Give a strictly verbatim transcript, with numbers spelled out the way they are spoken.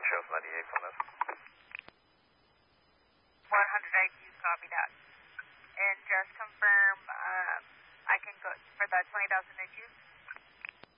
shows ninety-eight from this. one hundred I Q, copy that. And just confirm, um, I can go for the twenty thousand I Q?